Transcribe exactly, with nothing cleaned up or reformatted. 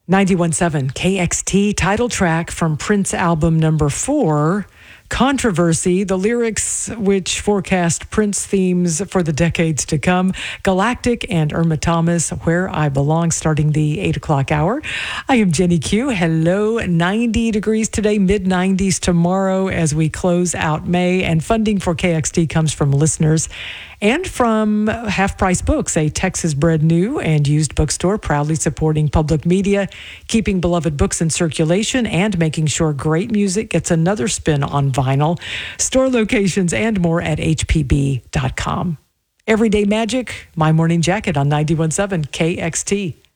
ninety-one point seven K X T, title track from Prince album number four, Controversy, the lyrics which forecast Prince themes for the decades to come. Galactic and Irma Thomas, Where I Belong, starting the eight o'clock hour. I am Jenny Q. Hello, ninety degrees today, mid nineties tomorrow as we close out May. And funding for K X T comes from listeners and from Half Price Books, a Texas-bred new and used bookstore proudly supporting public media, keeping beloved books in circulation, and making sure great music gets another spin on vinyl. Store locations and more at H P B dot com. Everyday Magic, My Morning Jacket on ninety-one point seven K X T.